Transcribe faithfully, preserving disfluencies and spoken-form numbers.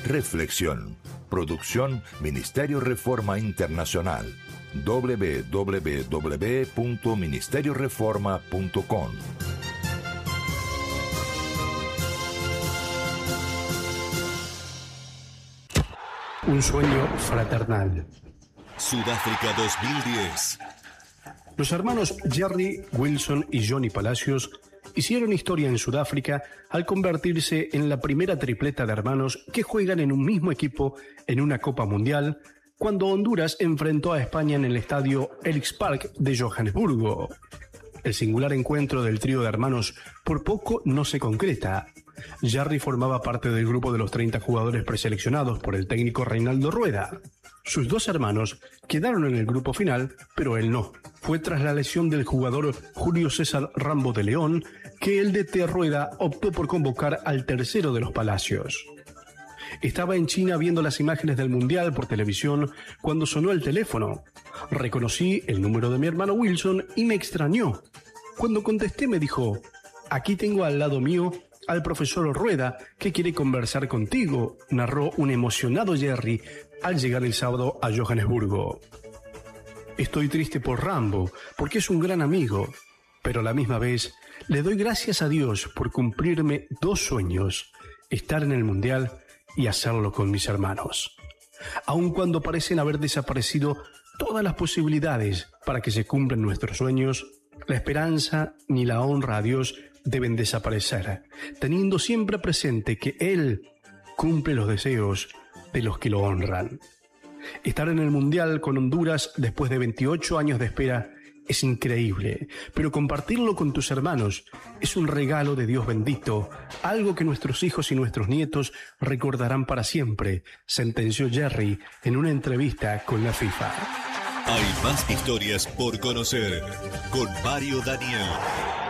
reflexión. Producción Ministerio Reforma Internacional. doble u doble u doble u punto ministerio reforma punto com. Un sueño fraternal. Sudáfrica dos mil diez. Los hermanos Jerry, Wilson y Johnny Palacios hicieron historia en Sudáfrica al convertirse en la primera tripleta de hermanos que juegan en un mismo equipo en una Copa Mundial, cuando Honduras enfrentó a España en el estadio Ellis Park de Johannesburgo. El singular encuentro del trío de hermanos por poco no se concreta. Jerry formaba parte del grupo de los treinta jugadores preseleccionados por el técnico Reinaldo Rueda. Sus dos hermanos quedaron en el grupo final, pero él no. Fue tras la lesión del jugador Julio César Rambo de León que el D T Rueda optó por convocar al tercero de los Palacios. Estaba en China viendo las imágenes del Mundial por televisión cuando sonó el teléfono. Reconocí el número de mi hermano Wilson y me extrañó. Cuando contesté me dijo: «Aquí tengo al lado mío al profesor Rueda, que quiere conversar contigo», narró un emocionado Jerry al llegar el sábado a Johannesburgo. «Estoy triste por Rambo, porque es un gran amigo, pero a la misma vez le doy gracias a Dios por cumplirme dos sueños, estar en el Mundial y hacerlo con mis hermanos. Aun cuando parecen haber desaparecido todas las posibilidades para que se cumplan nuestros sueños, la esperanza ni la honra a Dios deben desaparecer, teniendo siempre presente que Él cumple los deseos de los que lo honran. Estar en el Mundial con Honduras después de veintiocho años de espera es increíble, pero compartirlo con tus hermanos es un regalo de Dios bendito, algo que nuestros hijos y nuestros nietos recordarán para siempre», sentenció Jerry en una entrevista con la FIFA. Hay más historias por conocer con Mario Daniel.